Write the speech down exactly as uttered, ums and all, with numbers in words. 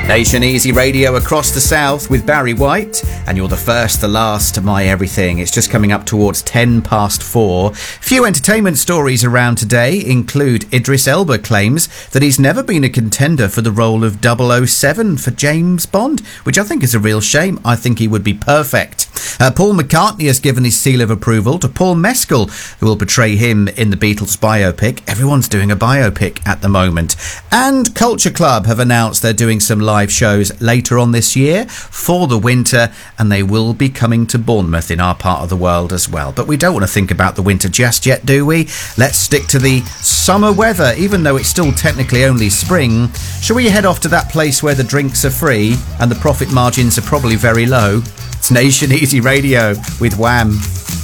Nation Easy Radio across the south with Barry White, and you're the first, the last, my everything. It's just coming up towards ten past four. Few entertainment stories around today include Idris Elba claims that he's never been a contender for the role of double oh seven for James Bond, which I think is a real shame. I think he would be perfect. Uh, Paul McCartney has given his seal of approval to Paul Mescal, who will portray him in the Beatles biopic. Everyone's doing a biopic at the moment. And Culture Club have announced they're doing some live shows later on this year for the winter, and they will be coming to Bournemouth in our part of the world as well. But we don't want to think about the winter just yet, do we? Let's stick to the summer weather, even though it's still technically only spring. Shall we head off to that place where the drinks are free and the profit margins are probably very low? It's Nation Easy Radio with Wham!